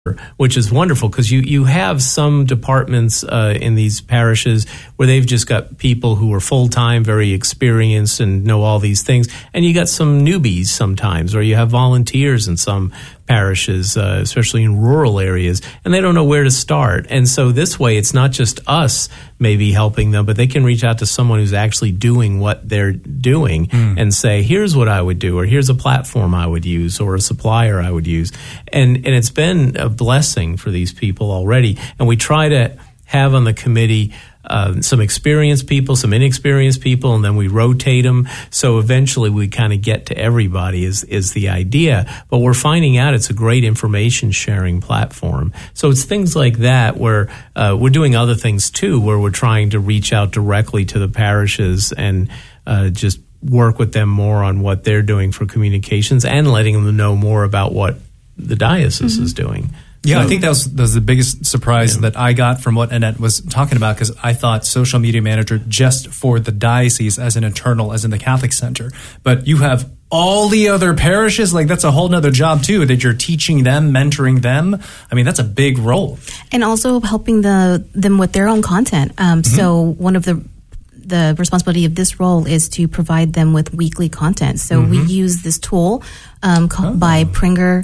which is wonderful because you have some departments in these parishes where they've just got people who are full-time, very experienced and know all these things. And you got some newbies sometimes, or you have volunteers in some parishes, especially in rural areas, and they don't know where to start. And so this way, it's not just us maybe helping them, but they can reach out to someone who's actually doing what they're doing and say, here's what I would do, or here's a platform I would use, or a supplier I would use. And it's been a blessing for these people already. And we try to have on the committee some experienced people, some inexperienced people, and then we rotate them. So eventually we kind of get to everybody is the idea. But we're finding out it's a great information sharing platform. So it's things like that where we're doing other things too, where we're trying to reach out directly to the parishes and just work with them more on what they're doing for communications and letting them know more about what the diocese is doing. Yeah, I think that was the biggest surprise that I got from what Annette was talking about, because I thought social media manager just for the diocese as an internal, as in the Catholic Center. But you have all the other parishes, like that's a whole nother job too, that you're teaching them, mentoring them. I mean, that's a big role. And also helping them with their own content. So one of the responsibility of this role is to provide them with weekly content. So we use this tool called by Pringer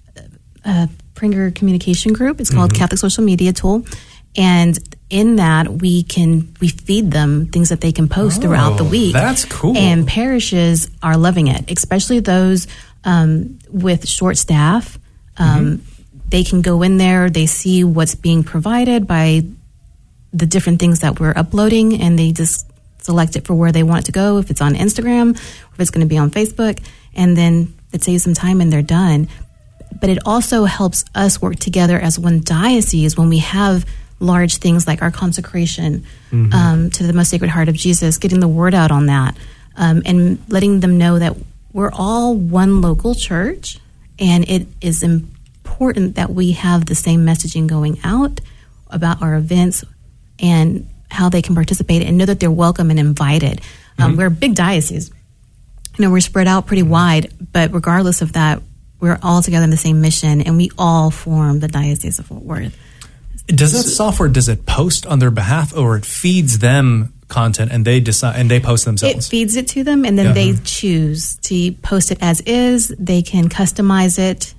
Communication Group. It's called Catholic Social Media Tool. And in that, we feed them things that they can post throughout the week. That's cool. And parishes are loving it, especially those with short staff. They can go in there, they see what's being provided by the different things that we're uploading, and they just select it for where they want it to go, if it's on Instagram, if it's going to be on Facebook, and then it saves them time and they're done. But it also helps us work together as one diocese when we have large things like our consecration to the Most Sacred Heart of Jesus, getting the word out on that, and letting them know that we're all one local church, and it is important that we have the same messaging going out about our events and how they can participate and know that they're welcome and invited. We're a big diocese. We're spread out pretty wide, but regardless of that, we're all together in the same mission, and we all form the Diocese of Fort Worth. Does that software, does it post on their behalf, or it feeds them content and they decide and they post themselves? It feeds it to them, and then they choose to post it as is. They can customize it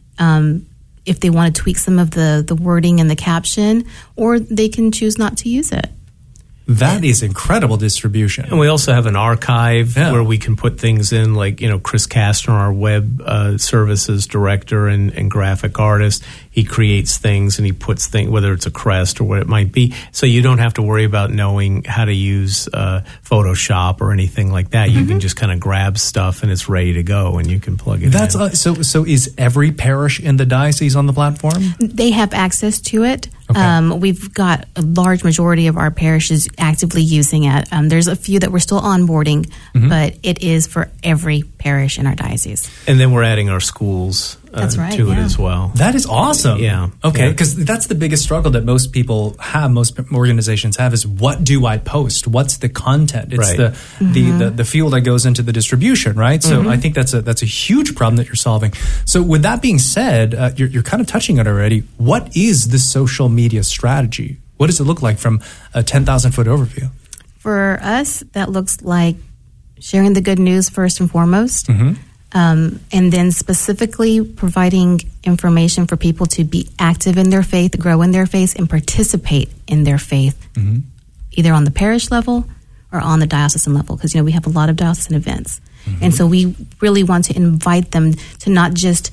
if they want to tweak some of the wording and the caption, or they can choose not to use it. That is incredible distribution. And we also have an archive where we can put things in, like, Chris Kastner, our web services director and graphic artist. He creates things and he puts things, whether it's a crest or what it might be. So you don't have to worry about knowing how to use Photoshop or anything like that. You can just kind of grab stuff and it's ready to go and you can plug it in. So is every parish in the diocese on the platform? They have access to it. Okay. We've got a large majority of our parishes actively using it. There's a few that we're still onboarding, but it is for every parish in our diocese. And then we're adding our schools to it as well. That is awesome. Yeah. Okay, because that's the biggest struggle that most people have, most organizations have, is what do I post? What's the content? It's the fuel that goes into the distribution, right? So I think that's a huge problem that you're solving. So with that being said, you're kind of touching on it already. What is the social media strategy? What does it look like from a 10,000-foot overview? For us, that looks like sharing the good news first and foremost. And then specifically providing information for people to be active in their faith, grow in their faith, and participate in their faith, either on the parish level or on the diocesan level, because, we have a lot of diocesan events. And so we really want to invite them to not just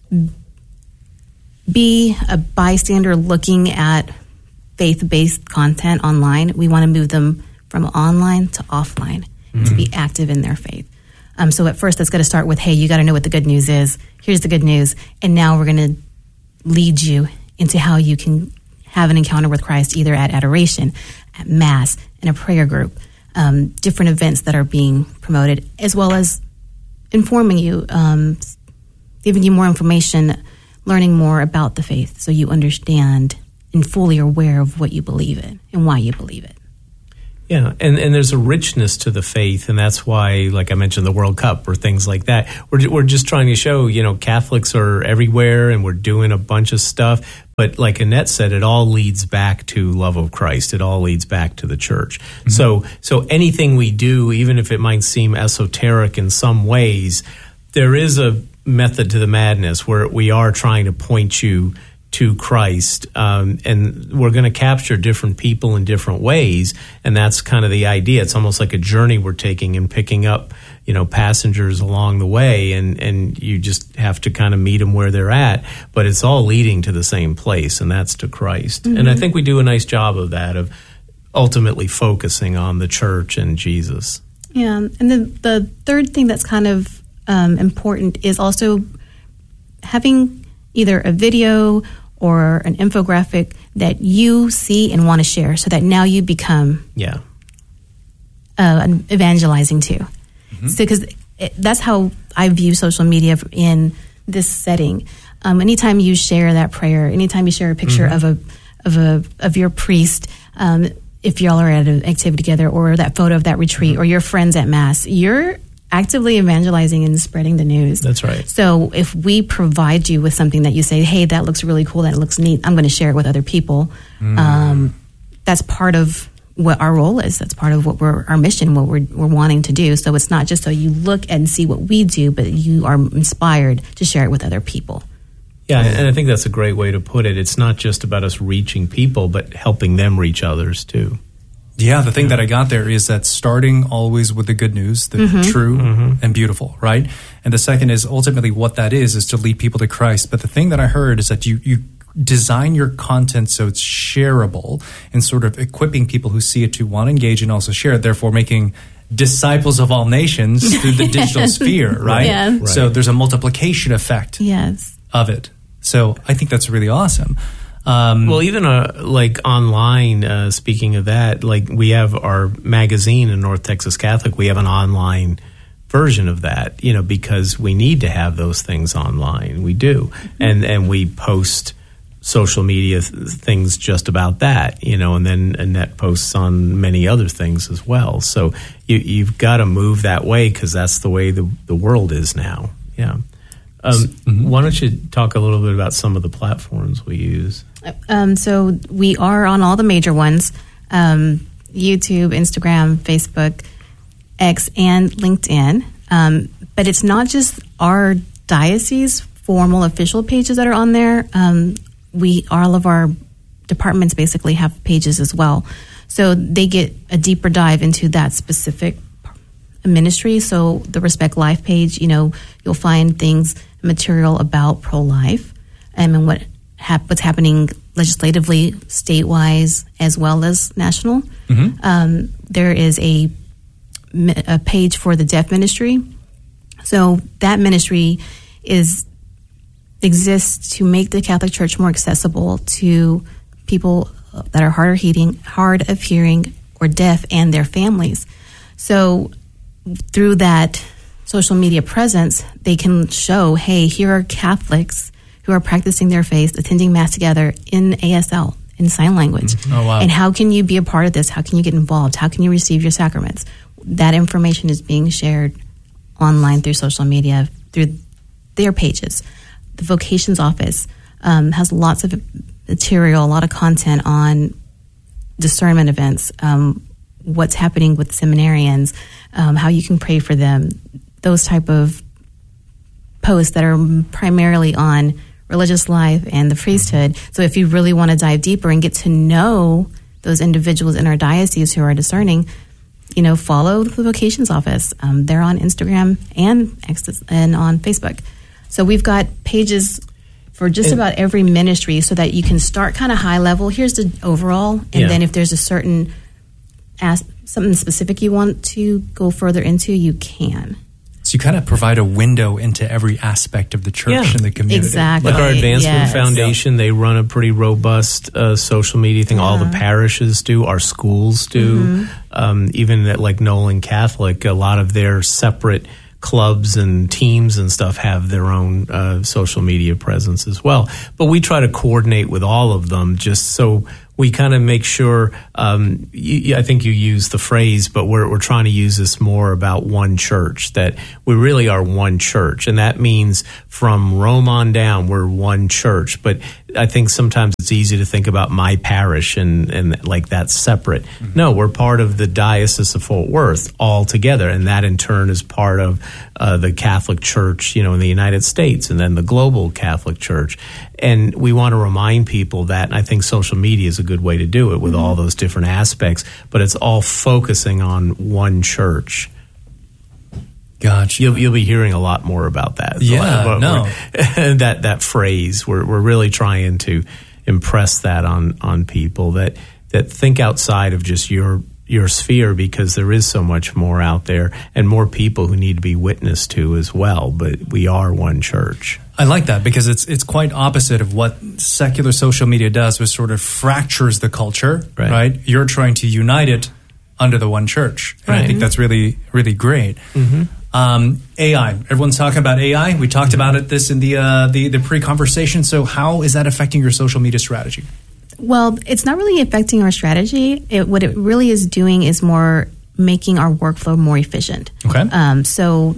be a bystander looking at faith-based content online. We want to move them from online to offline to be active in their faith. So at first, that's got to start with, hey, you got to know what the good news is. Here's the good news. And now we're going to lead you into how you can have an encounter with Christ, either at adoration, at Mass, in a prayer group, different events that are being promoted, as well as informing you, giving you more information, learning more about the faith so you understand and fully aware of what you believe in and why you believe it. Yeah, and there's a richness to the faith, and that's why, like I mentioned, the World Cup or things like that. We're just trying to show, Catholics are everywhere, and we're doing a bunch of stuff, But like Annette said, it all leads back to love of Christ. It all leads back to the church. Mm-hmm. So anything we do, even if it might seem esoteric in some ways, there is a method to the madness where we are trying to point you to Christ, and we're going to capture different people in different ways, and that's kind of the idea. It's almost like a journey we're taking and picking up, passengers along the way, and you just have to kind of meet them where they're at, but it's all leading to the same place, and that's to Christ. Mm-hmm. And I think we do a nice job of that, of ultimately focusing on the church and Jesus. Yeah, and then the third thing that's kind of important is also having either a video or an infographic that you see and want to share, so that now you become evangelizing too. Mm-hmm. So, because that's how I view social media in this setting. Anytime you share that prayer, anytime you share a picture of your priest, if y'all are at an activity together, or that photo of that retreat, or your friends at Mass, you're actively evangelizing and spreading the news. That's right. So if we provide you with something that you say, hey, that looks really cool, that looks neat, I'm going to share it with other people. That's part of what our role is. That's part of what our mission, what we're wanting to do. So it's not just so you look and see what we do, but you are inspired to share it with other people. Yeah, and I think that's a great way to put it. It's not just about us reaching people, but helping them reach others too. Yeah, the thing that I got there is that starting always with the good news, the true and beautiful, right? And the second is ultimately what that is to lead people to Christ. But the thing that I heard is that you design your content so it's shareable, and sort of equipping people who see it to want to engage and also share it, therefore making disciples of all nations through the digital sphere, right? Yeah. Right? So there's a multiplication effect of it. So I think that's really awesome. Well, even like online, speaking of that, like we have our magazine in North Texas Catholic, we have an online version of that, because we need to have those things online. We do. And we post social media things just about that, and then Annette posts on many other things as well. So you've got to move that way, because that's the way the world is now. Yeah. Why don't you talk a little bit about some of the platforms we use? So we are on all the major ones, YouTube, Instagram, Facebook, X, and LinkedIn. But it's not just our diocese formal official pages that are on there. All of our departments basically have pages as well. So they get a deeper dive into that specific ministry. So the Respect Life page, you'll find material about pro-life and what's happening legislatively, state-wise, as well as national. There is a page for the deaf ministry. So that ministry exists to make the Catholic Church more accessible to people that are hard of hearing or deaf, and their families. So through that social media presence, they can show, hey, here are Catholics who are practicing their faith, attending Mass together in ASL, in sign language. Oh, wow. And how can you be a part of this? How can you get involved? How can you receive your sacraments? That information is being shared online through social media, through their pages. The Vocations Office has lots of material, a lot of content on discernment events, what's happening with seminarians, how you can pray for them, those type of posts that are primarily on religious life and the priesthood. So if you really want to dive deeper and get to know those individuals in our diocese who are discerning, follow the Vocations Office. They're on Instagram and on Facebook. So we've got pages for just about every ministry, so that you can start kind of high level. Here's the overall, and then if there's a certain something specific you want to go further into, you can. So you kind of provide a window into every aspect of the church and the community. Exactly. Like our Advancement Foundation, they run a pretty robust social media thing. All the parishes do, our schools do. Even at like Nolan Catholic, a lot of their separate clubs and teams and stuff have their own social media presence as well. But we try to coordinate with all of them, just so we kind of make sure, I think you use the phrase, but we're trying to use this more about one church, that we really are one church. And that means from Rome on down, we're one church. But I think sometimes it's easy to think about my parish and like that's separate. Mm-hmm. No, we're part of the Diocese of Fort Worth all together. And that in turn is part of the Catholic Church, in the United States, and then the global Catholic Church. And we want to remind people that, and I think social media is a good way to do it with all those different aspects, but it's all focusing on one church. Gotcha. You'll be hearing a lot more about that. Yeah, that phrase. We're really trying to impress that on people that think outside of just your sphere, because there is so much more out there and more people who need to be witnessed to as well. But we are one church. I like that, because it's quite opposite of what secular social media does, which sort of fractures the culture, right? You're trying to unite it under the one church. And I think that's really, really great. Mm-hmm. AI. Everyone's talking about AI. We talked about it in the pre-conversation. So how is that affecting your social media strategy? Well, it's not really affecting our strategy. What it really is doing is more making our workflow more efficient. Okay. So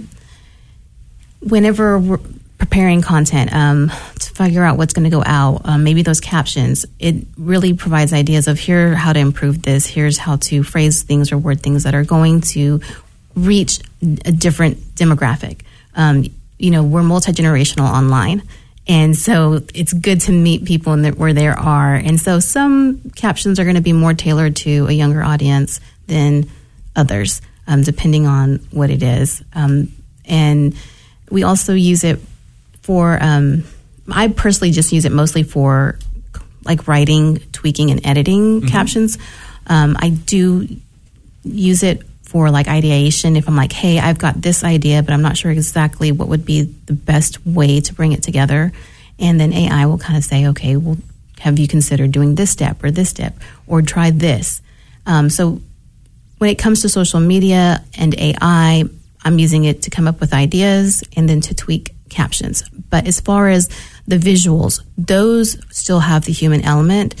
whenever we're preparing content to figure out what's going to go out, maybe those captions, it really provides ideas of how to improve this. Here's how to phrase things or word things that are going to reach a different demographic. We're multi-generational online. And so it's good to meet people where they are. And so some captions are going to be more tailored to a younger audience than others, depending on what it is. And we also use it for, I personally just use it mostly for like writing, tweaking, and editing captions. I do use it for like ideation. If I'm like, hey, I've got this idea, but I'm not sure exactly what would be the best way to bring it together. And then AI will kind of say, okay, well, have you considered doing this step, or try this? So when it comes to social media and AI, I'm using it to come up with ideas and then to tweak captions. But as far as the visuals, those still have the human element.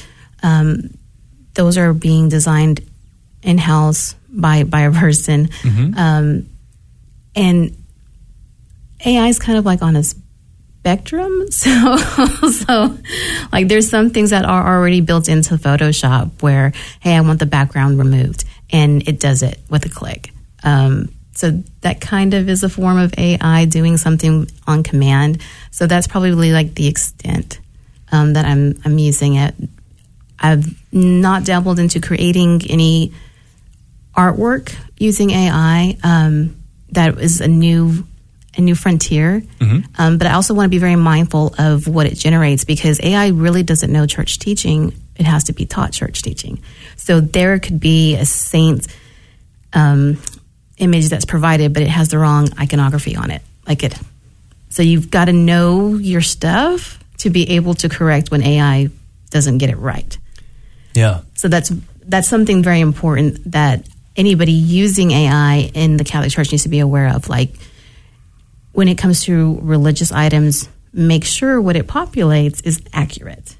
Those are being designed in-house by a person. Mm-hmm. And AI is kind of like on a spectrum. So like there's some things that are already built into Photoshop where, hey, I want the background removed, and it does it with a click. So that kind of is a form of AI doing something on command. So that's probably like the extent that I'm using it. I've not dabbled into creating any artwork using AI. That is a new frontier. Mm-hmm. But I also want to be very mindful of what it generates, because AI really doesn't know church teaching. It has to be taught church teaching. So there could be a saint image that's provided, but it has the wrong iconography on it. So you've got to know your stuff to be able to correct when AI doesn't get it right. Yeah. So that's something very important that anybody using AI in the Catholic Church needs to be aware of. Like when it comes to religious items, make sure what it populates is accurate.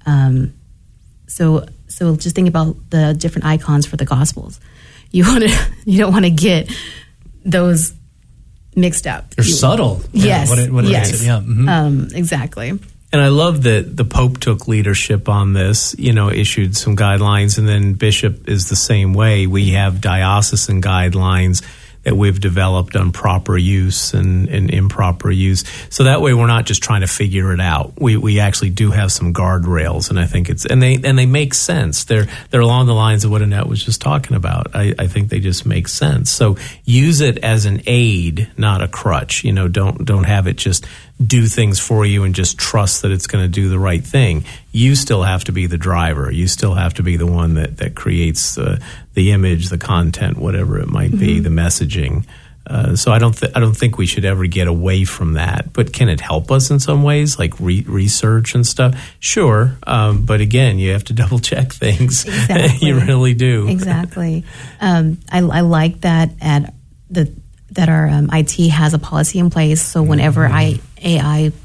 So just think about the different icons for the Gospels. You don't want to get those mixed up. They're subtle. Yes. Yes. Yeah. Mm-hmm. Exactly. And I love that the Pope took leadership on this, issued some guidelines, and then Bishop is the same way. We have diocesan guidelines that we've developed on proper use and improper use. So that way we're not just trying to figure it out. We actually do have some guardrails, and I think they make sense. They're along the lines of what Annette was just talking about. I think they just make sense. So use it as an aid, not a crutch. Don't have it just do things for you and just trust that it's going to do the right thing. You still have to be the driver. You still have to be the one that creates the image, the content, whatever it might be, the messaging. So I don't think we should ever get away from that. But can it help us in some ways, like research and stuff? Sure, but again, you have to double check things. Exactly. You really do. Exactly. I like that that our IT has a policy in place. So whenever AI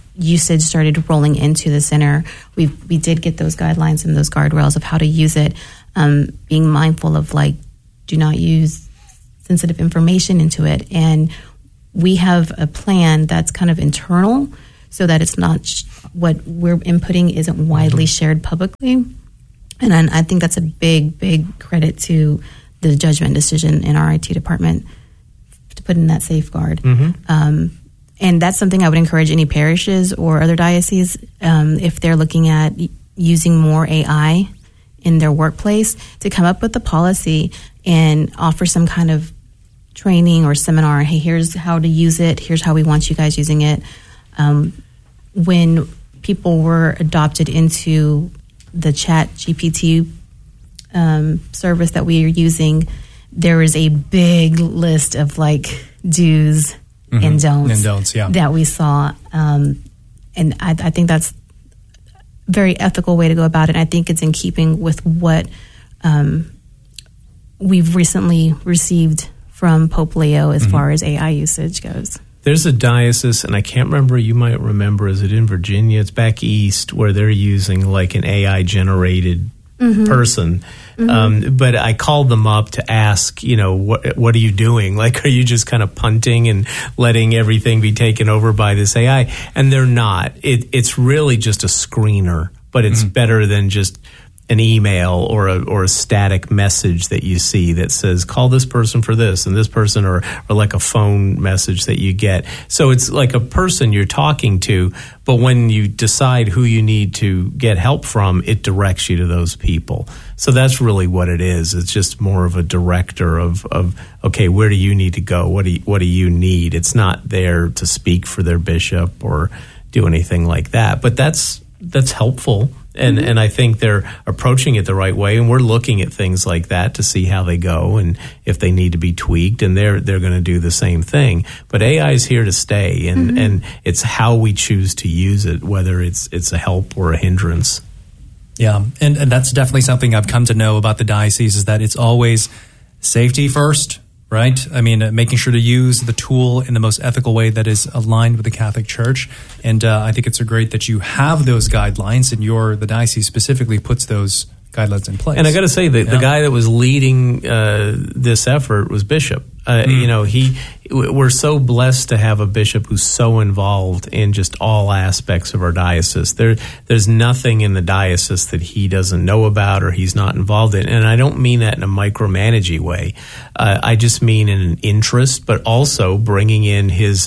usage started rolling into the center, we did get those guidelines and those guardrails of how to use it, being mindful of like, do not use sensitive information into it. And we have a plan that's kind of internal so that it's not what we're inputting isn't widely shared publicly. And I think that's a big credit to the judgment decision in our IT department to put in that safeguard. And that's something I would encourage any parishes or other dioceses, if they're looking at using more AI in their workplace, to come up with a policy and offer some kind of training or seminar. Hey, here's how to use it. Here's how we want you guys using it. When people were adopted into the ChatGPT service that we are using, there is a big list of like do's and don'ts that we saw. And I think that's a very ethical way to go about it. I think it's in keeping with what we've recently received from Pope Leo as far as AI usage goes. There's a diocese, and I can't remember, you might remember, is it in Virginia? It's back east, where they're using like an AI-generated person. But I called them up to ask, what are you doing? Like, are you just kind of punting and letting everything be taken over by this AI? And they're not. It's really just a screener, but it's better than just an email or a static message that you see that says, call this person for this and this person, or like a phone message that you get. So it's like a person you're talking to, but when you decide who you need to get help from, it directs you to those people. So that's really what it is. It's just more of a director of okay, where do you need to go? What do you need? It's not there to speak for their bishop or do anything like that. But that's helpful. And I think they're approaching it the right way, and we're looking at things like that to see how they go and if they need to be tweaked, and they're going to do the same thing. But AI is here to stay, and it's how we choose to use it, whether it's a help or a hindrance. Yeah, and that's definitely something I've come to know about the diocese, is that it's always safety first, right? I mean, making sure to use the tool in the most ethical way that is aligned with the Catholic Church. And I think it's great that you have those guidelines, and the diocese specifically puts those guidelines in place. And I got to say, the guy that was leading this effort was Bishop. We're so blessed to have a bishop who's so involved in just all aspects of our diocese. There's nothing in the diocese that he doesn't know about or he's not involved in. And I don't mean that in a micromanaging way. I just mean in an interest, but also bringing in his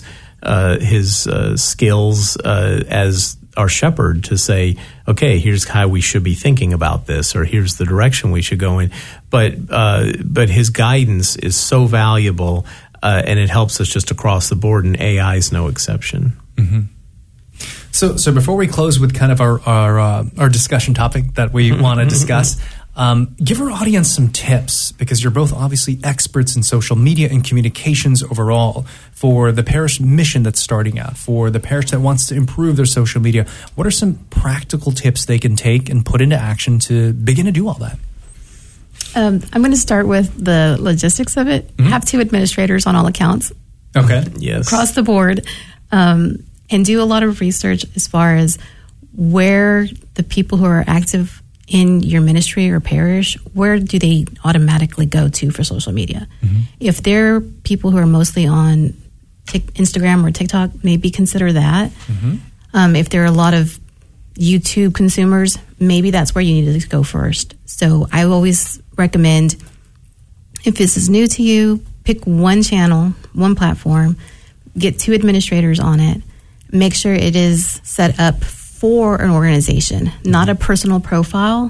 skills as our shepherd to say, okay, here's how we should be thinking about this, or here's the direction we should go in. But his guidance is so valuable, and it helps us just across the board, and AI is no exception. So before we close with kind of our discussion topic that we want to discuss, give our audience some tips, because you're both obviously experts in social media and communications overall, for the parish mission that's starting out, for the parish that wants to improve their social media. What are some practical tips they can take and put into action to begin to do all that? I'm going to start with the logistics of it. Have 2 administrators on all accounts. Okay. Yes. Across the board. And do a lot of research as far as where the people who are active in your ministry or parish, where do they automatically go to for social media? If they're people who are mostly on Instagram or TikTok, maybe consider that. If there are a lot of YouTube consumers, maybe that's where you need to go first. So I always recommend, if this is new to you, pick one channel, one platform, get 2 administrators on it, make sure it is set up for an organization, not a personal profile.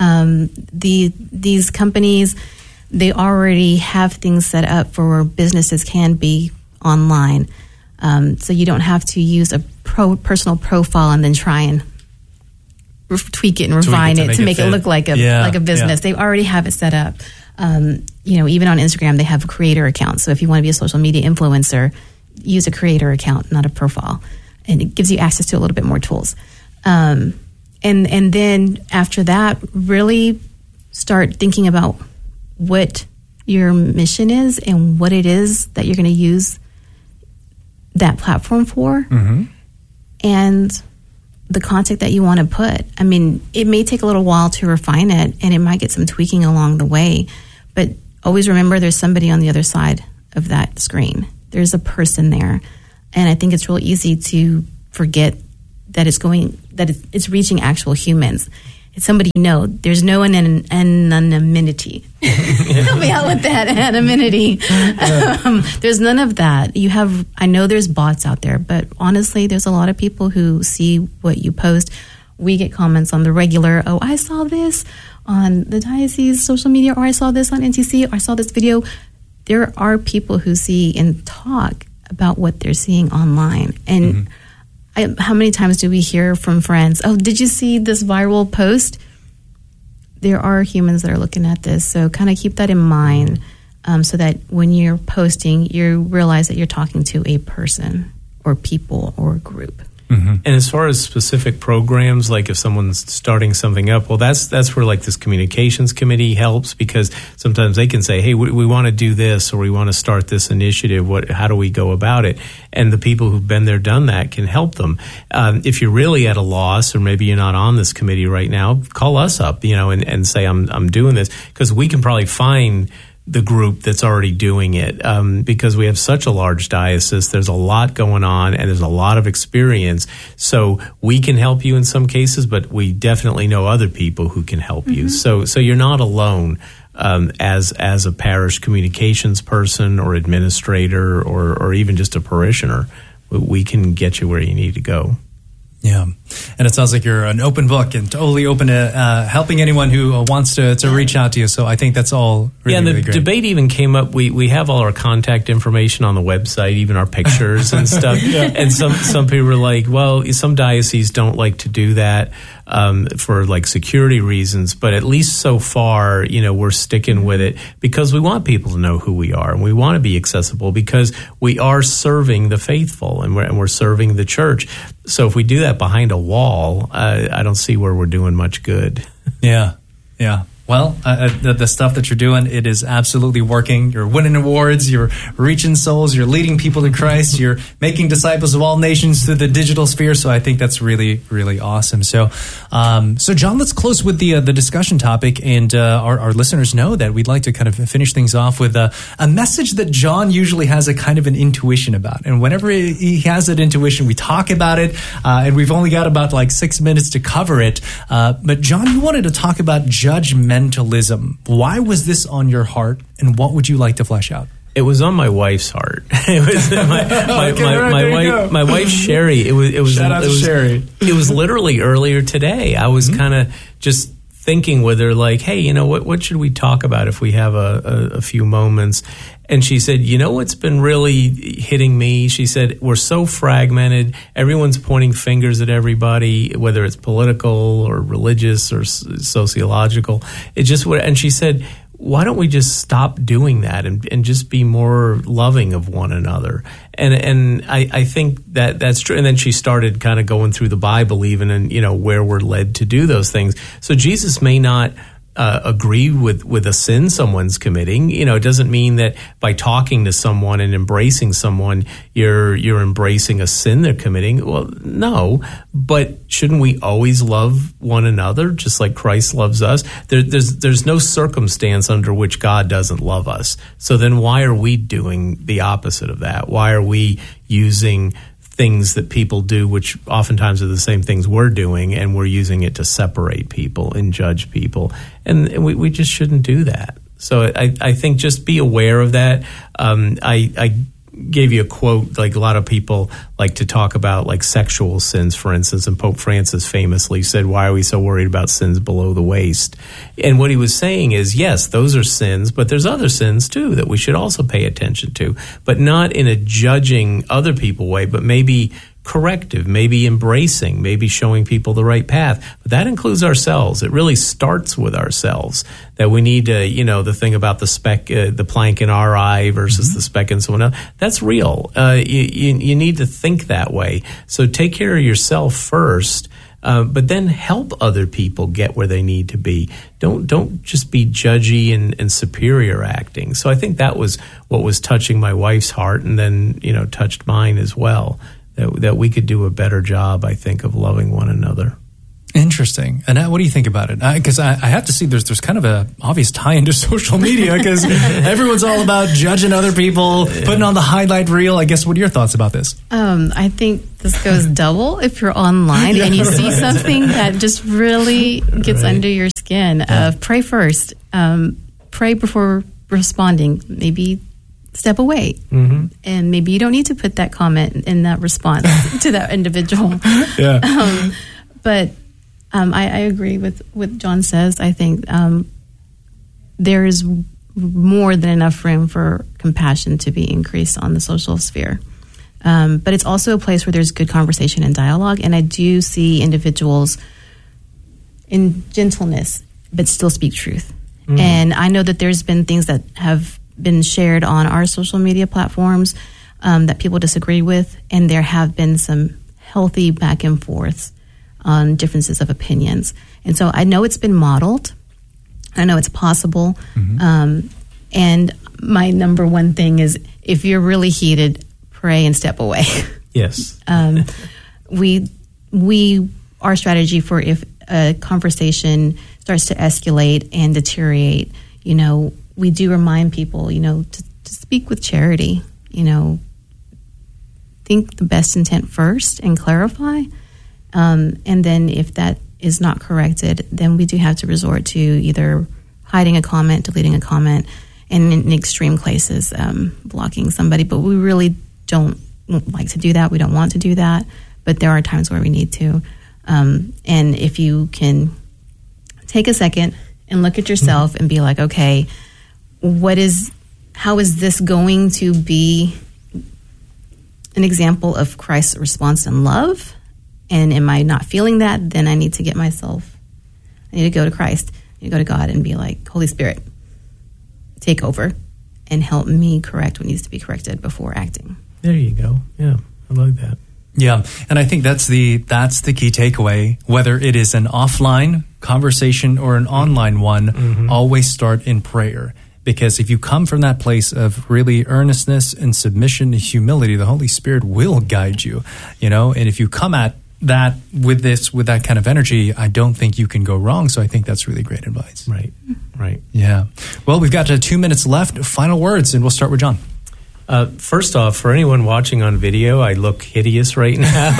These companies, they already have things set up for where businesses can be online. So you don't have to use a personal profile and then try and tweak it and refine it to make it look like a business. They already have it set up. Even on Instagram, they have a creator account. So if you want to be a social media influencer, use a creator account, not a profile. And it gives you access to a little bit more tools. And then after that, really start thinking about what your mission is and what it is that you're going to use that platform for. and the content that you want to put. I mean, it may take a little while to refine it, and it might get some tweaking along the way, but always remember there's somebody on the other side of that screen. There's a person there, and I think it's real easy to forget that it's reaching actual humans. It's somebody you know. There's no anonymity. Help me out with that, anonymity. There's none of that. I know there's bots out there, but honestly, there's a lot of people who see what you post. We get comments on the regular, oh, I saw this on the diocese social media, or I saw this on NTC, or I saw this video. There are people who see and talk about what they're seeing online. And how many times do we hear from friends, oh, did you see this viral post? There are humans that are looking at this. So kind of keep that in mind so that when you're posting, you realize that you're talking to a person or people or a group. And as far as specific programs, like if someone's starting something up, well, that's where like this communications committee helps, because sometimes they can say, hey, we want to do this, or we want to start this initiative. How do we go about it? And the people who've been there, done that can help them. If you're really at a loss, or maybe you're not on this committee right now, call us up, and say, I'm doing this, because we can probably find the group that's already doing it, because we have such a large diocese. There's a lot going on, and there's a lot of experience. So we can help you in some cases, but we definitely know other people who can help you. So you're not alone as a parish communications person or administrator or even just a parishioner. We can get you where you need to go. Yeah. And it sounds like you're an open book and totally open to helping anyone who wants to reach out to you. So I think that's all really, and the really great. Debate even came up. We have all our contact information on the website, even our pictures and stuff. And some people were like, well, some dioceses don't like to do that for like security reasons. But at least so far, we're sticking with it because we want people to know who we are, and we want to be accessible because we are serving the faithful, and we're serving the church. So if we do that behind a wall, I don't see where we're doing much good. Yeah. Well, the stuff that you're doing, it is absolutely working. You're winning awards. You're reaching souls. You're leading people to Christ. You're making disciples of all nations through the digital sphere. So I think that's really, really awesome. So John, let's close with the discussion topic. And our listeners know that we'd like to kind of finish things off with a message that John usually has a kind of an intuition about. And whenever he has that intuition, we talk about it. And we've only got about like 6 minutes to cover it. But John, you wanted to talk about judgmentalism. Why was this on your heart, and what would you like to flesh out? It was on my wife's heart. It was my wife Sherry. It was Shout out to Sherry. It was literally earlier today. I was kind of just thinking with her, like, hey, what should we talk about if we have a few moments? And she said, what's been really hitting me? She said, we're so fragmented. Everyone's pointing fingers at everybody, whether it's political or religious or sociological. And she said, why don't we just stop doing that and just be more loving of one another? And I think that's true. And then she started kind of going through the Bible even, and where we're led to do those things. So Jesus may not agree with a sin someone's committing. It doesn't mean that by talking to someone and embracing someone, you're embracing a sin they're committing. Well, no, but shouldn't we always love one another just like Christ loves us? There's no circumstance under which God doesn't love us. So then why are we doing the opposite of that? Why are we using things that people do, which oftentimes are the same things we're doing, and we're using it to separate people and judge people? And we just shouldn't do that. So I think just be aware of that. I gave you a quote, like a lot of people like to talk about like sexual sins, for instance, and Pope Francis famously said, why are we so worried about sins below the waist? And what he was saying is, yes, those are sins, but there's other sins too that we should also pay attention to, but not in a judging other people way, but maybe corrective, maybe embracing, maybe showing people the right path. But that includes ourselves. It really starts with ourselves, that we need to, the thing about the plank in our eye versus the speck in someone else. That's real. You need to think that way. So take care of yourself first, but then help other people get where they need to be. Don't just be judgy and superior acting. So I think that was what was touching my wife's heart, and then, touched mine as well. that we could do a better job, I think, of loving one another. Interesting. Annette, what do you think about it? Because I have to see there's kind of a obvious tie into social media because everyone's all about judging other people, putting on the highlight reel. I guess, what are your thoughts about this? I think this goes double if you're online and you see something that just really gets under your skin. Pray first. Pray before responding. Maybe step away. And maybe you don't need to put that comment in that response to that individual. But I agree with what John says. I think there is more than enough room for compassion to be increased on the social sphere. But it's also a place where there's good conversation and dialogue. And I do see individuals in gentleness, but still speak truth. And I know that there's been things that have been shared on our social media platforms that people disagree with. And there have been some healthy back and forths on differences of opinions. And so I know it's been modeled. I know it's possible. And my number one thing is, if you're really heated, pray and step away. Yes. Our strategy for if a conversation starts to escalate and deteriorate, we do remind people, to speak with charity, think the best intent first and clarify. And then if that is not corrected, then we do have to resort to either hiding a comment, deleting a comment, and in extreme cases, blocking somebody. But we really don't like to do that. We don't want to do that. But there are times where we need to. And if you can take a second and look at yourself and be like, okay, how is this going to be an example of Christ's response in love? And am I not feeling that? Then I need to I need to go to Christ. I need to go to God and be like, Holy Spirit, take over and help me correct what needs to be corrected before acting. There you go. Yeah, I like that. Yeah, and I think that's the key takeaway. Whether it is an offline conversation or an online one, always start in prayer. Because if you come from that place of really earnestness and submission and humility, the Holy Spirit will guide you. And if you come at that with that kind of energy, I don't think you can go wrong. So I think that's really great advice. Right. Yeah. Well, we've got 2 minutes left. Final words, and we'll start with John. First off, for anyone watching on video, I look hideous right now.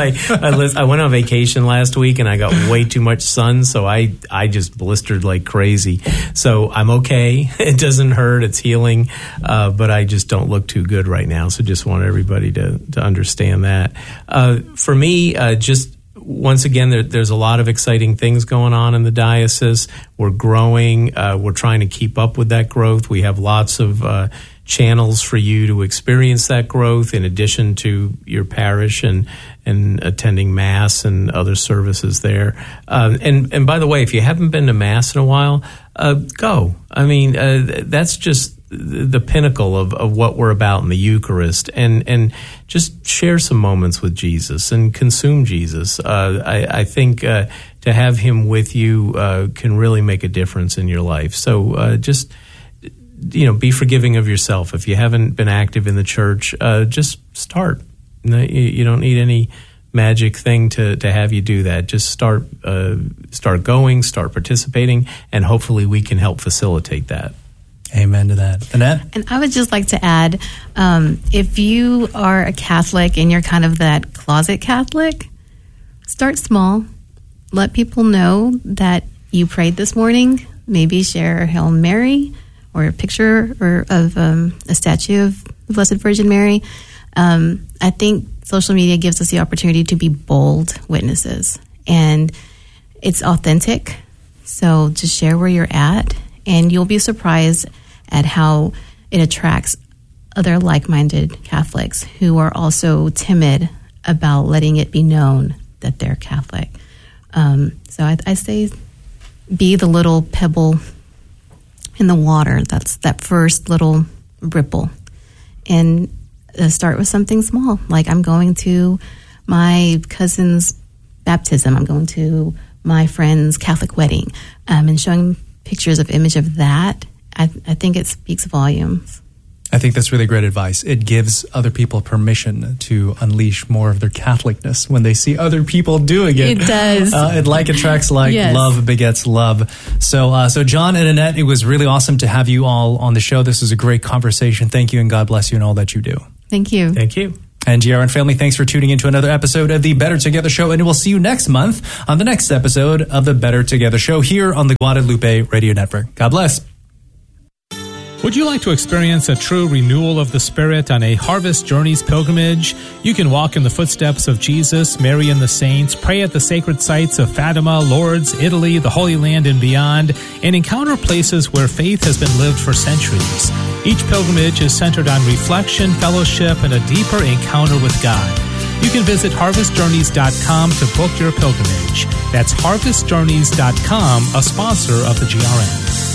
I went on vacation last week and I got way too much sun, so I just blistered like crazy. So I'm okay. It doesn't hurt. It's healing, but I just don't look too good right now. So just want everybody to understand that. For me, just once again, there's a lot of exciting things going on in the diocese. We're growing. We're trying to keep up with that growth. We have lots of channels for you to experience that growth in addition to your parish and attending Mass and other services there. And by the way, if you haven't been to Mass in a while, go. I mean, that's just the pinnacle of what we're about in the Eucharist, and just share some moments with Jesus and consume Jesus. I think to have him with you can really make a difference in your life. So just be forgiving of yourself. If you haven't been active in the church, just start. You don't need any magic thing to have you do that. Just start going, start participating, and hopefully we can help facilitate that. Amen to that. Annette? And I would just like to add, if you are a Catholic and you're kind of that closet Catholic, start small. Let people know that you prayed this morning. Maybe share a Hail Mary or a picture of a statue of the Blessed Virgin Mary. I think social media gives us the opportunity to be bold witnesses, and it's authentic. So just share where you're at, and you'll be surprised at how it attracts other like-minded Catholics who are also timid about letting it be known that they're Catholic. So I say be the little pebble in the water. That's that first little ripple. And start with something small. Like, I'm going to my cousin's baptism. I'm going to my friend's Catholic wedding. And showing pictures of image of that, I think it speaks volumes. I think that's really great advice. It gives other people permission to unleash more of their Catholicness when they see other people doing it. It does. It like attracts like, yes. Love begets love. So John and Annette, it was really awesome to have you all on the show. This was a great conversation. Thank you, and God bless you in all that you do. Thank you. Thank you. And GRN family, thanks for tuning into another episode of the Better Together Show, and we'll see you next month on the next episode of the Better Together Show here on the Guadalupe Radio Network. God bless. Would you like to experience a true renewal of the Spirit on a Harvest Journeys pilgrimage? You can walk in the footsteps of Jesus, Mary and the saints, pray at the sacred sites of Fatima, Lourdes, Italy, the Holy Land, and beyond, and encounter places where faith has been lived for centuries. Each pilgrimage is centered on reflection, fellowship, and a deeper encounter with God. You can visit harvestjourneys.com to book your pilgrimage. That's harvestjourneys.com, a sponsor of the GRN.